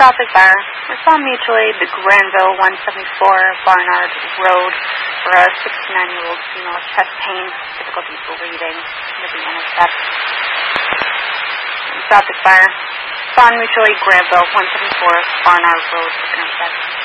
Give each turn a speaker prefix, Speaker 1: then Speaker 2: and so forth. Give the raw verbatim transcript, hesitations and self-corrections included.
Speaker 1: traffic fire. Respond mutually to Granville one seventy-four Barnard Road for a sixty-nine-year-old female with chest pain, difficulty breathing, missing intercept. Traffic fire. Respond mutually Granville one seventy-four Barnard Road for intercept.